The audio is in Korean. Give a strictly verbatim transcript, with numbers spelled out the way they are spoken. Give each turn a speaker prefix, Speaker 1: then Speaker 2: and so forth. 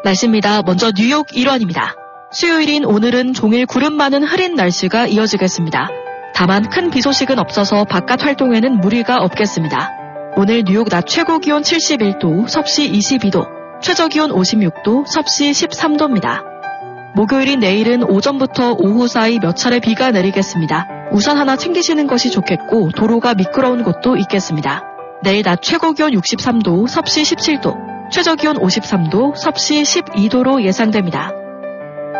Speaker 1: 날씨입니다. 먼저 뉴욕 일원입니다. 수요일인 오늘은 종일 구름 많은 흐린 날씨가 이어지겠습니다. 다만 큰 비 소식은 없어서 바깥 활동에는 무리가 없겠습니다. 오늘 뉴욕 낮 최고 기온 칠십일 도, 섭씨 이십이 도, 최저 기온 오십육 도, 섭씨 십삼 도입니다. 목요일인 내일은 오전부터 오후 사이 몇 차례 비가 내리겠습니다. 우산 하나 챙기시는 것이 좋겠고 도로가 미끄러운 곳도 있겠습니다. 내일 낮 최고 기온 육십삼 도, 섭씨 십칠 도, 최저 기온 오십삼 도, 섭씨 십이 도로 예상됩니다.